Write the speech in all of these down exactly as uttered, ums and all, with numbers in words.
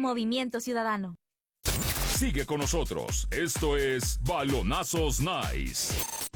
Movimiento Ciudadano. Sigue con nosotros. Esto es Balonazos Nice.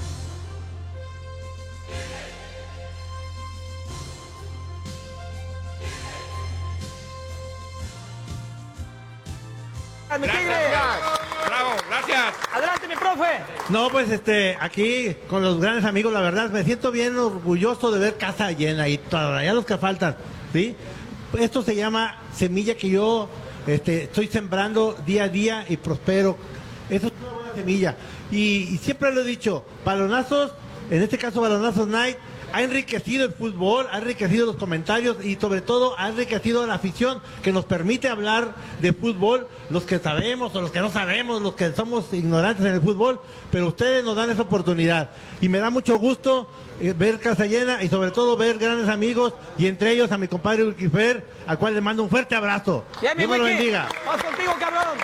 ¡Mi tigre! ¡Bravo! ¡Gracias! ¡Adelante, mi profe! No, pues este, aquí con los grandes amigos, la verdad, me siento bien orgulloso de ver casa llena y todavía los que faltan, ¿sí? Esto se llama semilla que yo este, estoy sembrando día a día y prospero. Eso es una buena semilla. Y, y siempre lo he dicho, Balonazos, en este caso Balonazos Night, ha enriquecido el fútbol, ha enriquecido los comentarios y sobre todo ha enriquecido la afición que nos permite hablar de fútbol, los que sabemos o los que no sabemos, los que somos ignorantes en el fútbol, pero ustedes nos dan esa oportunidad. Y me da mucho gusto eh, ver casa llena y sobre todo ver grandes amigos y entre ellos a mi compadre Wilkifer, al cual le mando un fuerte abrazo. Bien, Dios me lo Wiki. bendiga. Vamos contigo, cabrón.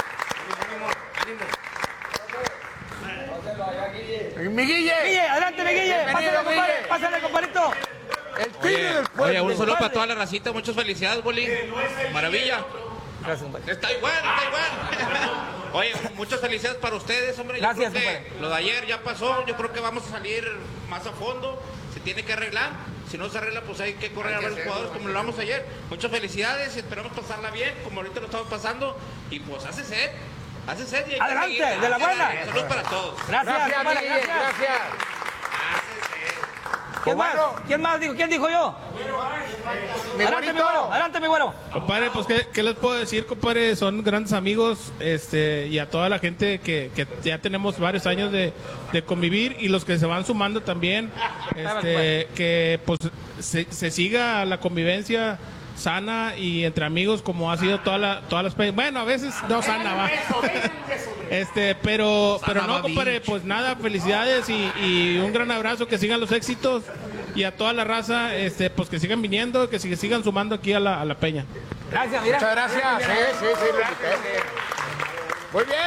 ¡Mi Guille! Guille, adelante, mi Guille. Bienvenido, Pásale, compadre. Guille. Pásale, compadrito. El tigre Oye, del pueblo. oye, un saludo Padre. para toda la racita, muchas felicidades, Boli. Maravilla. Gracias, compadre. Está igual, está igual. Oye, muchas felicidades para ustedes, hombre. Yo Gracias, creo que compadre. lo de ayer ya pasó, yo creo que vamos a salir más a fondo. Se tiene que arreglar. Si no se arregla, pues hay que correr a ver los jugadores como lo hablamos ayer. Muchas felicidades y esperamos pasarla bien, como ahorita lo estamos pasando. Y pues hace sed, hace sed. Y hay que Adelante, seguir. de la buena. Saludos para todos. Gracias, Gracias, compadre, Guille, gracias. gracias. ¿Quién más? Bueno. ¿Quién más dijo? ¿Quién dijo yo? Mi Adelante, mi bonito. güero. Adelante, mi güero. Compadre, pues ¿qué, qué les puedo decir, compadre, son grandes amigos, este, y a toda la gente que, que ya tenemos varios años de, de convivir y los que se van sumando también, este, que pues se, se siga la convivencia sana y entre amigos como ha sido toda la, todas las, pe- bueno, a veces no sana, va. Este, pero, pero no, compadre, pues nada, felicidades y, y un gran abrazo, que sigan los éxitos y a toda la raza, este, pues que sigan viniendo, que sig- sigan sumando aquí a la, a la peña. Gracias, mira. Muchas gracias. Sí, sí, sí. lo invité. Muy bien.